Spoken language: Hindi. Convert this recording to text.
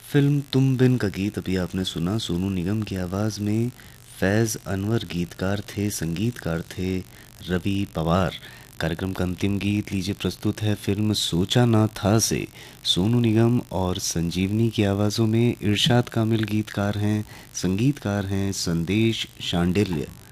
फिल्म तुम बिन का गीत अभी आपने सुना, सोनू निगम की आवाज़ में। फैज़ अनवर गीतकार थे, संगीतकार थे रवि पवार। कार्यक्रम का अंतिम गीत लीजिए, प्रस्तुत है फिल्म सोचा ना था से। सोनू निगम और संजीवनी की आवाज़ों में इरशाद कामिल गीतकार हैं, संगीतकार हैं संदेश शांडिल्य।